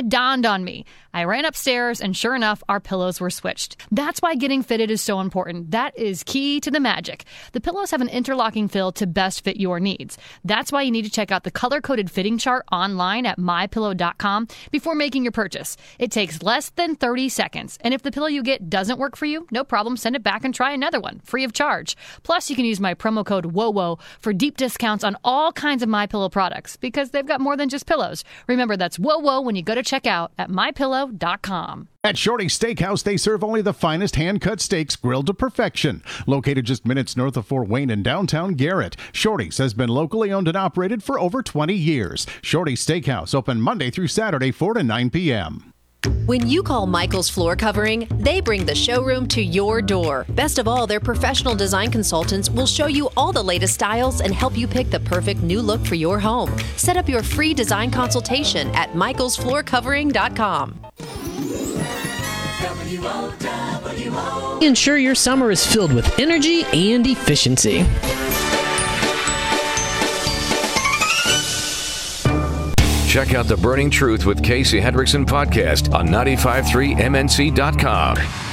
it dawned on me. I ran upstairs, and sure enough, our pillows were switched. That's why getting fitted is so important. That is key to the magic. The pillows have an interlocking fill to best fit your needs. That's why you need to check out the color-coded fitting chart online at mypillow.com before making your purchase. It takes less than 30 seconds. And if the pillow you get doesn't work for you, no problem. Send it back and try another one, free of charge. Plus, you can use my promo code WOWO for deep discounts on all kinds of MyPillow products because they've got more than just pillows. Remember, that's WOWO when you go to checkout at mypillow.com. At Shorty's Steakhouse, they serve only the finest hand-cut steaks grilled to perfection. Located just minutes north of Fort Wayne in downtown Garrett, Shorty's has been locally owned and operated for over 20 years. Shorty's Steakhouse, open Monday through Saturday, 4 to 9 p.m. When you call Michael's Floor Covering, they bring the showroom to your door. Best of all, their professional design consultants will show you all the latest styles and help you pick the perfect new look for your home. Set up your free design consultation at michaelsfloorcovering.com. Ensure your summer is filled with energy and efficiency. Check out the Burning Truth with Casey Hendrickson podcast on 953mnc.com.